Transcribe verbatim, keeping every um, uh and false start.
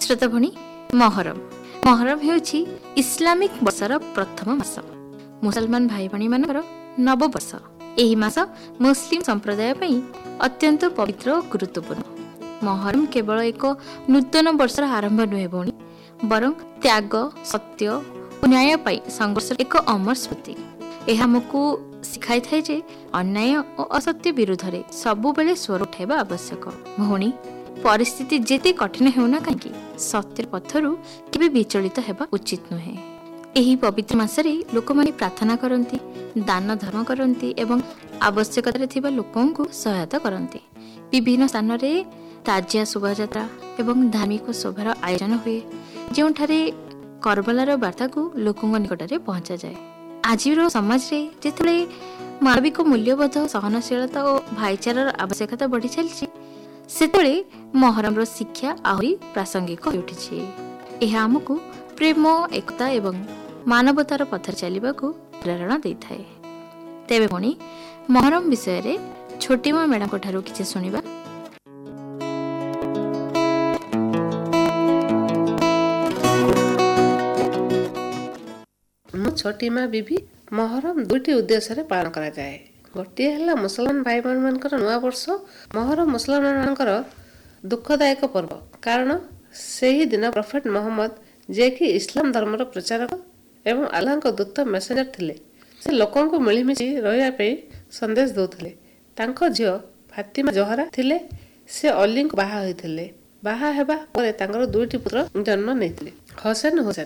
श्रोता भणी महरम महरम हेउछि इस्लामिक वर्षर प्रथम मास। मुसलमान भाई भणी मानकर नव वर्ष। एही मास मुस्लिम संप्रदाय पई अत्यंत पवित्र और गुरुत्वपूर्ण। महरम केवल एक नूतन वर्षर आरंभ नुहे भणी, बरं त्याग, सत्य और न्याय पाई संघर्ष एक अमर स्मृति। यह हमको शिखाई थाए जे अन्याय और असत्य विरुद्ध रे सबु बेले स्वर उठाइबा आवश्यक। भणी परिस्थिति जेते कठिन हेउना काहेकि सत्य पथरु केबे विचलित हेबा उचित नुहे। एही पवित्र मासरे लोक माने प्रार्थना करंती, दान धर्म करंती एवं आवश्यकता थिबा लोकों को सहायता करंती। विभिन्न स्थान रे ताजिया शोभायात्रा एवं धार्मिक सभार आयोजन हुए, जोठारे करबलार वार्ता को लोकों निकटरे पहुंचा जाए। आजिर समाज रे जेतले मानविक मूल्यबोध, सहनशीलता और भाईचारार आवश्यकता बढ़ी चलछि, सेतले महरमर शिक्षा आहुरी प्रासंगिक होई उठिछि। एहा हमकु प्रेम, एकता एवं मानवतार पथर चलिबाकू प्रेरणा देइथाय। तेबे भणी महरम विषय रे छोटी माँ मैडम ठारू किछि सुनिबा। छोटी माँ बीबी महरम दुईटी उद्देश्य रे पालन करा जाए। गोटे है मुसलमान भाई बहन मानकर नुआ वर्ष। महरम मुसलमान मानकर दुखदायक पर्व, कारण सेही दिन प्रॉफेट मोहम्मद जे कि इस्लाम धर्मर प्रचारक एवं अल्लाह को दूत मेसेंजर थिले, से लोकों को मिलिमिशि रहिबा पे संदेश दउथिले। तांको झियो फातिमा जहरा थिले, से अली को बाहा होइथिले। बाहा हेबा परे तांकर दुईटी पुत्र जन्म नेथिले, हसन हुसैन।